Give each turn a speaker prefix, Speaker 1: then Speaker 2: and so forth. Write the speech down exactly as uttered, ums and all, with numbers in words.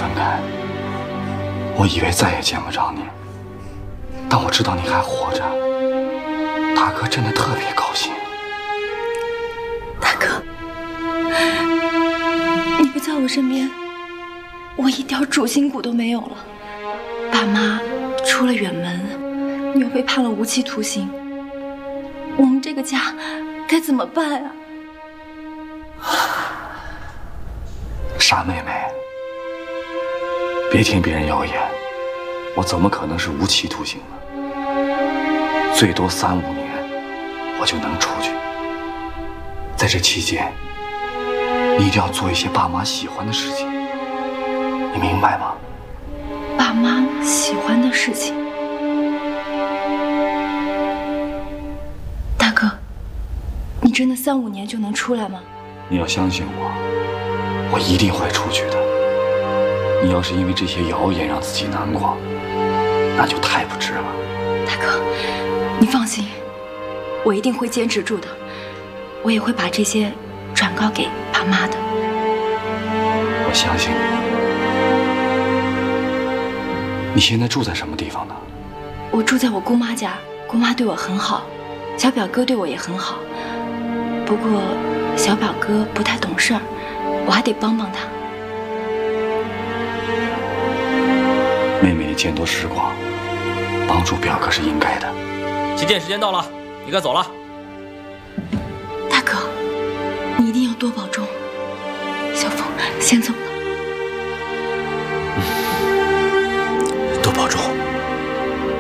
Speaker 1: 分开，我以为再也见不着你，但我知道你还活着，大哥真的特别高兴。
Speaker 2: 大哥，你不在我身边，我一条主心骨都没有了。爸妈出了远门，你又被判了无期徒刑，我们这个家该怎么办啊？
Speaker 1: 傻妹妹，别听别人谣言，我怎么可能是无期徒刑呢？最多三五年，我就能出去。在这期间，你一定要做一些爸妈喜欢的事情，你明白吗？
Speaker 2: 爸妈喜欢的事情。大哥，你真的三五年就能出来吗？
Speaker 1: 你要相信我，我一定会出去的。你要是因为这些谣言让自己难过，那就太不值了。
Speaker 2: 大哥，你放心，我一定会坚持住的。我也会把这些转告给爸妈的。
Speaker 1: 我相信你。你现在住在什么地方呢？
Speaker 2: 我住在我姑妈家，姑妈对我很好，小表哥对我也很好。不过小表哥不太懂事儿，我还得帮帮他。
Speaker 1: 妹妹，你见多识广，帮助表哥是应该的。
Speaker 3: 旗舰时间到了，你该走了。
Speaker 2: 大哥，你一定要多保重。小凤，先走了。
Speaker 1: 多保重。